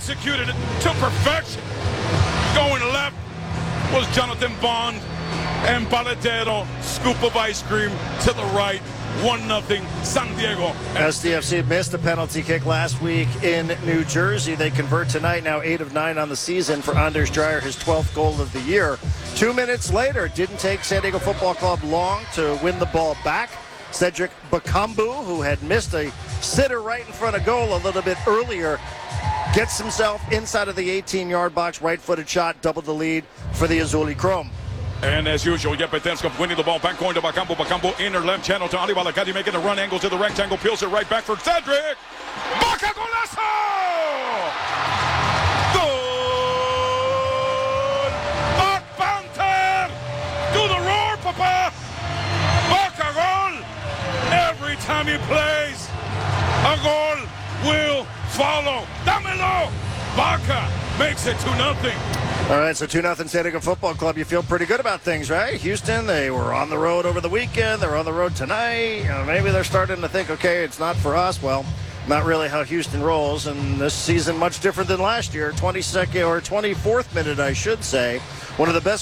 executed it to perfection. Going left was Jonathan Bond, and Paletero, scoop of ice cream to the right. 1-0 San Diego. SDFC missed a penalty kick last week in New Jersey. They convert tonight, now 8 of 9 on the season for Anders Dreyer, his 12th goal of the year. 2 minutes later, it didn't take San Diego Football Club long to win the ball back. Cedric Bakambu, who had missed a sitter right in front of goal a little bit earlier, gets himself inside of the 18-yard box, right-footed shot, doubled the lead for the Azuli Chrome. And as usual, Yepetenskov winning the ball back, going to Bakambu. Bakambu inner left channel to Ali Balakadi, making a run angle to the rectangle. Peels it right back for Cedric. Baca golazo! Goal! Back Panther! Do the roar, Papa! Baca goal! Every time he plays, a goal will follow. Damelo! Baca makes it 2-0. All right, so 2-0 San Diego Football Club. You feel pretty good about things, right? Houston, they were on the road over the weekend. They're on the road tonight. Maybe they're starting to think, okay, it's not for us. Well, not really how Houston rolls. And this season, much different than last year. 22nd or 24th minute, I should say. One of the best